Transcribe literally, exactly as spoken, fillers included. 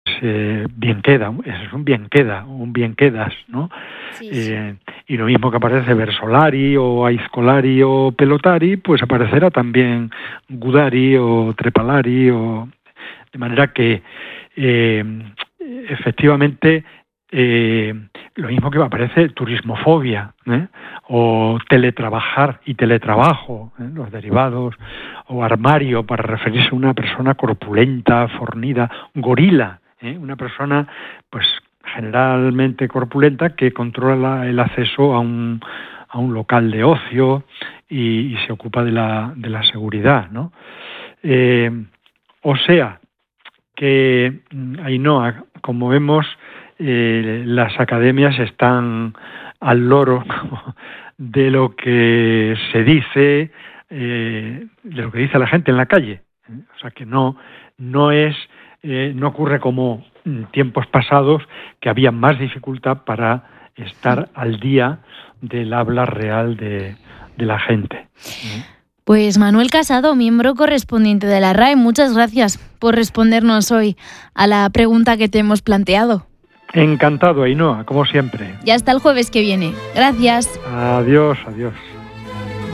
eh, bien queda, es un bien queda, un bien quedas, ¿no? Sí, sí. Eh, y lo mismo que aparece versolari o aiscolari o pelotari, pues aparecerá también gudari o trepalari, o de manera que eh, efectivamente eh, lo mismo que aparece turismofobia, ¿eh? O teletrabajar y teletrabajo, ¿eh? Los derivados, o armario para referirse a una persona corpulenta, fornida, gorila, ¿eh? Una persona pues generalmente corpulenta que controla el acceso a un a un local de ocio y, y se ocupa de la de la seguridad, ¿no? Eh, o sea que Ainhoa, como vemos, eh, las academias están al loro de lo que se dice, eh, de lo que dice la gente en la calle. O sea que no, no es, eh, no ocurre como en tiempos pasados que había más dificultad para estar al día del habla real de, de la gente. Pues Manuel Casado, miembro correspondiente de la R A E, muchas gracias por respondernos hoy a la pregunta que te hemos planteado. Encantado, Ainhoa, como siempre. Y hasta el jueves que viene. Gracias. Adiós, adiós.